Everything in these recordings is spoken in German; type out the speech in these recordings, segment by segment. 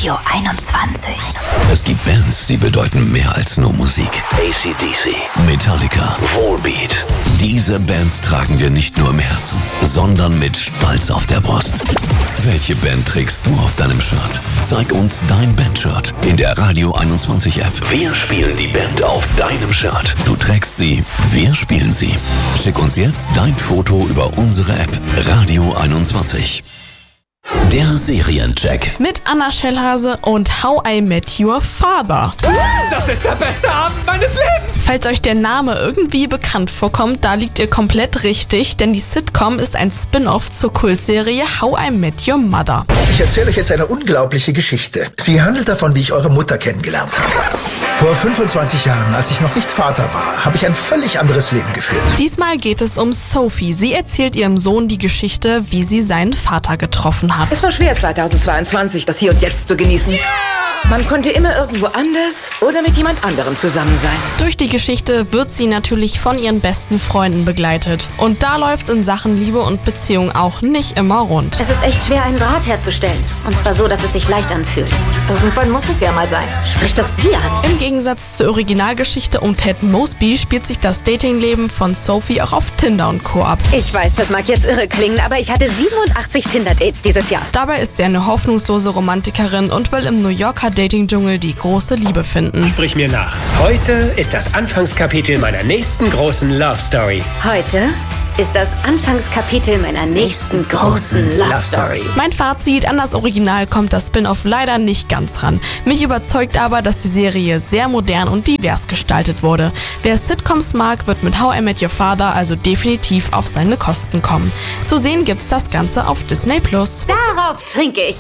Radio 21. Es gibt Bands, die bedeuten mehr als nur Musik. AC/DC, Metallica, Volbeat. Diese Bands tragen wir nicht nur im Herzen, sondern mit Stolz auf der Brust. Welche Band trägst du auf deinem Shirt? Zeig uns dein Bandshirt in der Radio 21 App. Wir spielen die Band auf deinem Shirt. Du trägst sie, wir spielen sie. Schick uns jetzt dein Foto über unsere App Radio 21. Der Seriencheck mit Anna Schellhase und How I Met Your Father. Das ist der beste Abend meines Lebens! Falls euch der Name irgendwie bekannt vorkommt, da liegt ihr komplett richtig, denn die Sitcom ist ein Spin-off zur Kultserie How I Met Your Mother. Ich erzähle euch jetzt eine unglaubliche Geschichte. Sie handelt davon, wie ich eure Mutter kennengelernt habe. Vor 25 Jahren, als ich noch nicht Vater war, habe ich ein völlig anderes Leben geführt. Diesmal geht es um Sophie. Sie erzählt ihrem Sohn die Geschichte, wie sie seinen Vater getroffen hat. Es war schwer, 2022 das Hier und Jetzt zu genießen. Man konnte immer irgendwo anders oder mit jemand anderem zusammen sein. Durch die Geschichte wird sie natürlich von ihren besten Freunden begleitet. Und da läuft's in Sachen Liebe und Beziehung auch nicht immer rund. Es ist echt schwer, einen Draht herzustellen. Und zwar so, dass es sich leicht anfühlt. Irgendwann muss es ja mal sein. Sprich doch sie an. Im Gegensatz zur Originalgeschichte um Ted Mosby spielt sich das Datingleben von Sophie auch auf Tinder und Co. ab. Ich weiß, das mag jetzt irre klingen, aber ich hatte 87 Tinder-Dates dieses Jahr. Dabei ist sie eine hoffnungslose Romantikerin und will im New Yorker Dating-Dschungel die große Liebe finden. Sprich mir nach. Heute ist das Anfangskapitel meiner nächsten großen Love Story. Heute ist das Anfangskapitel meiner nächsten großen Love Story. Mein Fazit: an das Original kommt das Spin-off leider nicht ganz ran. Mich überzeugt aber, dass die Serie sehr modern und divers gestaltet wurde. Wer Sitcoms mag, wird mit How I Met Your Father also definitiv auf seine Kosten kommen. Zu sehen gibt's das Ganze auf Disney+. Darauf trinke ich.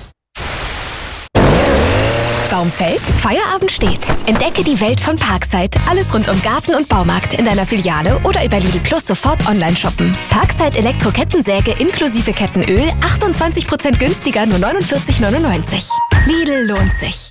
Baum fällt, Feierabend steht. Entdecke die Welt von Parkside. Alles rund um Garten und Baumarkt in deiner Filiale oder über Lidl Plus sofort online shoppen. Parkside Elektro-Kettensäge inklusive Kettenöl 28% günstiger, nur 49,99. Lidl lohnt sich.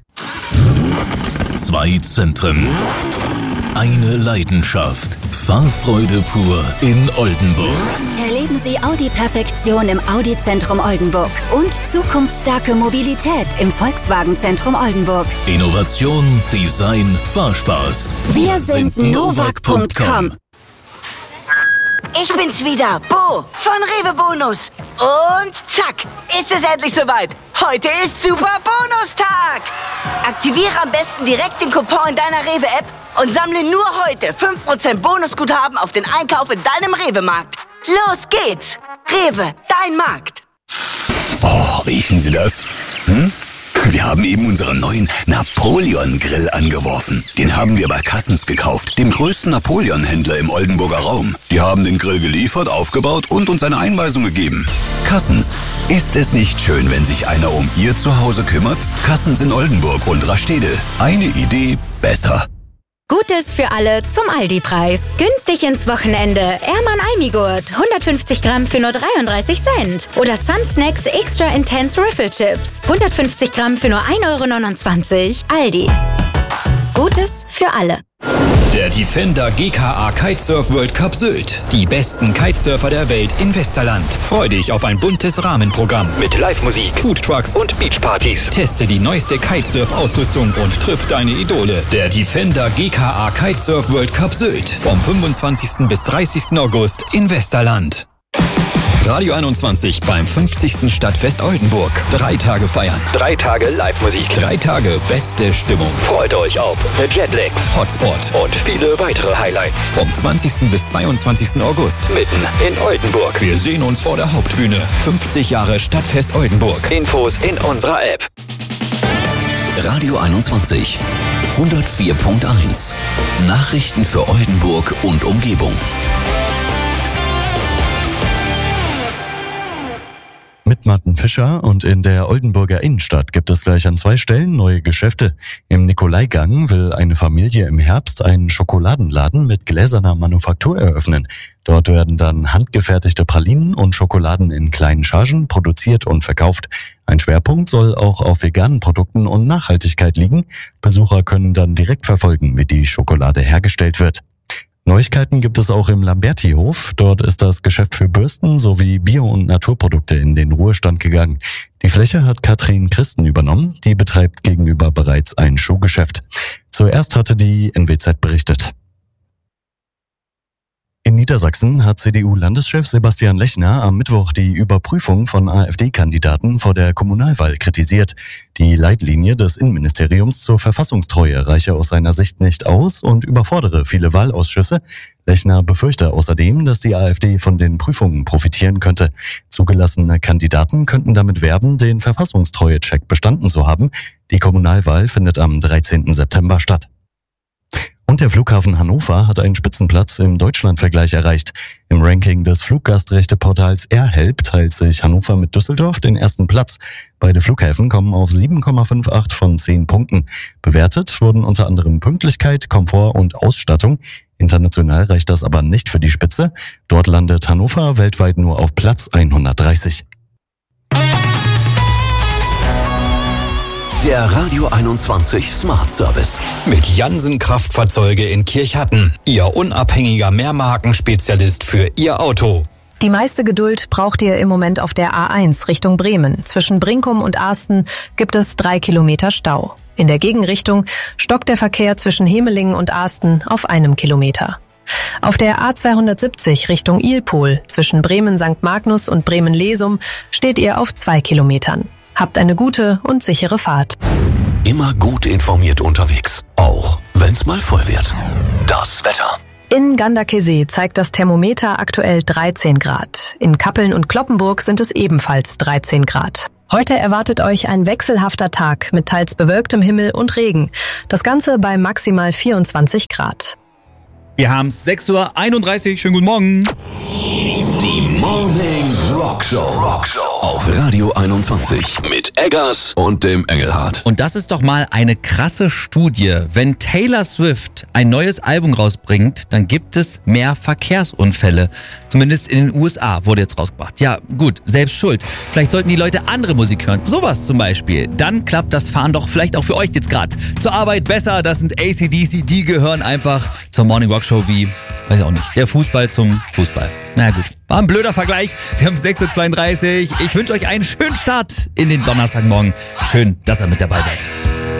2 Zentren, eine Leidenschaft. Fahrfreude pur in Oldenburg. Erleben Sie Audi-Perfektion im Audi-Zentrum Oldenburg und zukunftsstarke Mobilität im Volkswagen-Zentrum Oldenburg. Innovation, Design, Fahrspaß. Wir sind Novak.com. Ich bin's wieder, Bo von Rewe Bonus. Und zack, ist es endlich soweit. Heute ist Super Bonustag. Aktiviere am besten direkt den Coupon in deiner Rewe-App und sammle nur heute 5% Bonusguthaben auf den Einkauf in deinem Rewe-Markt. Los geht's. Rewe, dein Markt. Oh, riechen Sie das? Wir haben eben unseren neuen Napoleon-Grill angeworfen. Den haben wir bei Kassens gekauft, dem größten Napoleon-Händler im Oldenburger Raum. Die haben den Grill geliefert, aufgebaut und uns eine Einweisung gegeben. Kassens. Ist es nicht schön, wenn sich einer um Ihr Zuhause kümmert? Kassens in Oldenburg und Rastede. Eine Idee besser. Gutes für alle zum Aldi-Preis. Günstig ins Wochenende. Erman Almigurt, 150 Gramm für nur 33 Cent. Oder Sun Snacks Extra Intense Riffle Chips, 150 Gramm für nur 1,29 €. Aldi. Gutes für alle. Der Defender GKA Kitesurf World Cup Sylt. Die besten Kitesurfer der Welt in Westerland. Freu dich auf ein buntes Rahmenprogramm. Mit Live-Musik, Foodtrucks und Beachpartys. Teste die neueste Kitesurf-Ausrüstung und triff deine Idole. Der Defender GKA Kitesurf World Cup Sylt. Vom 25. bis 30. August in Westerland. Radio 21 beim 50. Stadtfest Oldenburg. 3 Tage feiern. 3 Tage Live-Musik. 3 Tage beste Stimmung. Freut euch auf Jetlags, Hotspot und viele weitere Highlights. Vom 20. bis 22. August. Mitten in Oldenburg. Wir sehen uns vor der Hauptbühne. 50 Jahre Stadtfest Oldenburg. Infos in unserer App. Radio 21 104.1. Nachrichten für Oldenburg und Umgebung. Mit Martin Fischer, und in der Oldenburger Innenstadt gibt es gleich an 2 Stellen neue Geschäfte. Im Nikolaigang will eine Familie im Herbst einen Schokoladenladen mit gläserner Manufaktur eröffnen. Dort werden dann handgefertigte Pralinen und Schokoladen in kleinen Chargen produziert und verkauft. Ein Schwerpunkt soll auch auf veganen Produkten und Nachhaltigkeit liegen. Besucher können dann direkt verfolgen, wie die Schokolade hergestellt wird. Neuigkeiten gibt es auch im Lamberti-Hof. Dort ist das Geschäft für Bürsten sowie Bio- und Naturprodukte in den Ruhestand gegangen. Die Fläche hat Katrin Christen übernommen. Die betreibt gegenüber bereits ein Schuhgeschäft. Zuerst hatte die NWZ berichtet. In Niedersachsen hat CDU-Landeschef Sebastian Lechner am Mittwoch die Überprüfung von AfD-Kandidaten vor der Kommunalwahl kritisiert. Die Leitlinie des Innenministeriums zur Verfassungstreue reiche aus seiner Sicht nicht aus und überfordere viele Wahlausschüsse. Lechner befürchte außerdem, dass die AfD von den Prüfungen profitieren könnte. Zugelassene Kandidaten könnten damit werben, den Verfassungstreue-Check bestanden zu haben. Die Kommunalwahl findet am 13. September statt. Und der Flughafen Hannover hat einen Spitzenplatz im Deutschlandvergleich erreicht. Im Ranking des Fluggastrechteportals AirHelp teilt sich Hannover mit Düsseldorf den ersten Platz. Beide Flughäfen kommen auf 7,58 von 10 Punkten. Bewertet wurden unter anderem Pünktlichkeit, Komfort und Ausstattung. International reicht das aber nicht für die Spitze. Dort landet Hannover weltweit nur auf Platz 130. Der Radio 21 Smart Service. Mit Jansen Kraftfahrzeuge in Kirchhatten. Ihr unabhängiger Mehrmarkenspezialist für Ihr Auto. Die meiste Geduld braucht ihr im Moment auf der A1 Richtung Bremen. Zwischen Brinkum und Asten gibt es 3 Kilometer Stau. In der Gegenrichtung stockt der Verkehr zwischen Hemelingen und Asten auf 1 Kilometer. Auf der A270 Richtung Ilpol zwischen Bremen-St. Magnus und Bremen-Lesum steht ihr auf 2 Kilometern. Habt eine gute und sichere Fahrt. Immer gut informiert unterwegs, auch wenn's mal voll wird. Das Wetter. In Gandakesee zeigt das Thermometer aktuell 13 Grad. In Kappeln und Cloppenburg sind es ebenfalls 13 Grad. Heute erwartet euch ein wechselhafter Tag mit teils bewölktem Himmel und Regen. Das Ganze bei maximal 24 Grad. Wir haben es 6:31 Uhr. Schönen guten Morgen. Die Morning Rockshow. Auf Radio 21 mit Eggers und dem Engelhardt. Und das ist doch mal eine krasse Studie. Wenn Taylor Swift ein neues Album rausbringt, dann gibt es mehr Verkehrsunfälle. Zumindest in den USA wurde jetzt rausgebracht. Ja, gut, selbst schuld. Vielleicht sollten die Leute andere Musik hören. Sowas zum Beispiel. Dann klappt das Fahren doch vielleicht auch für euch jetzt gerade. Zur Arbeit besser, das sind AC/DC, die gehören einfach zur Morning Rockshow wie, weiß ich auch nicht, der Fußball zum Fußball. Na gut, war ein blöder Vergleich. Wir haben 6:32 Uhr. Ich wünsche euch einen schönen Start in den Donnerstagmorgen. Schön, dass ihr mit dabei seid.